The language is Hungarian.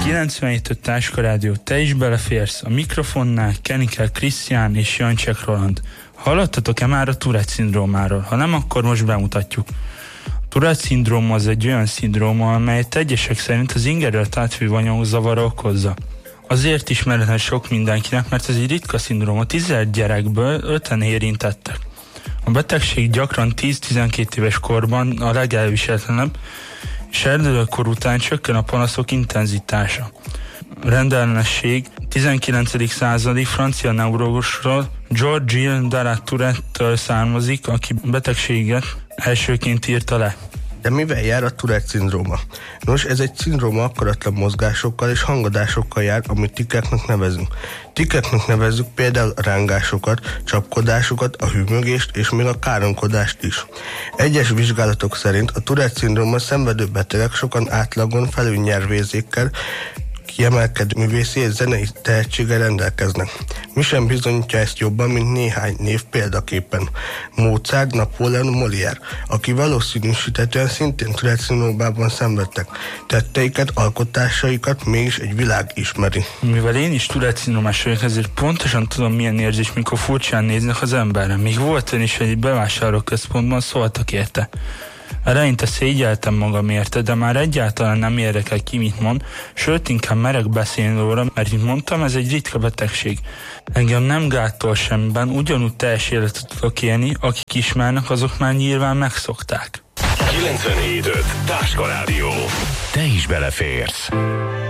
97.5 Táska Rádió, te is beleférsz, a mikrofonnál Kenikel Krisztián és Jancsek Roland. Hallottatok-e már a Tourette-szindrómáról? Ha nem, akkor most bemutatjuk. A Tourette-szindróma az egy olyan szindróma, amelyet egyesek szerint az ingerült átvívő anyagzavara okozza. Azért ismeretlen sok mindenkinek, mert ez egy ritka szindróma, 10 gyerekből 5-en érintettek. A betegség gyakran 10-12 éves korban a legelviselhetetlenebb, és erdőkor után csökken a panaszok intenzitása. A rendellenesség 19. századi francia neurológusról, Georges Darat-Tourette-től származik, aki betegséget elsőként írta le. De mivel jár a Tourette-szindróma? Nos, ez egy szindróma akaratlan mozgásokkal és hangadásokkal jár, amit tikkeknek nevezünk. Tikkeknek nevezzük például a rángásokat, csapkodásokat, a hűmögést és még a káromkodást is. Egyes vizsgálatok szerint a Tourette-szindróma szenvedő betegek sokan átlagon felülnyelvérzékkel, kiemelkedő művészi és zenei tehetséggel rendelkeznek. Mi sem bizonyítja ezt jobban, mint néhány név példaképpen. Mozart, Napóleon, Molière, aki valószínűsítetően szintén Tourette-szindrómában szenvedtek. Tetteiket, alkotásaikat mégis egy világ ismeri. Mivel én is Tourette-szindrómás vagyok, ezért pontosan tudom, milyen érzés, mikor furcsán néznek az emberre. Még volt ön is, hogy egy bevásárlóközpontban szóltak érte. Eleinte szégyeltem magam érte, de már egyáltalán nem érdekel ki, mit mond, sőt, inkább merek beszélni róla, mert, mint mondtam, ez egy ritka betegség. Engem nem gátol semmiben, ugyanúgy teljes életet tudok élni, akik ismernek, azok már nyilván megszokták. 97.5 Táska Rádió. Te is beleférsz.